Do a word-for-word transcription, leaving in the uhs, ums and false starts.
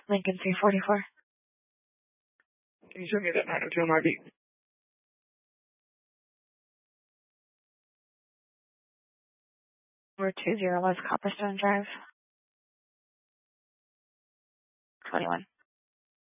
Lincoln three forty-four. Can you show me that nine oh two M R V? We're two zero West Copperstone Drive. twenty-one.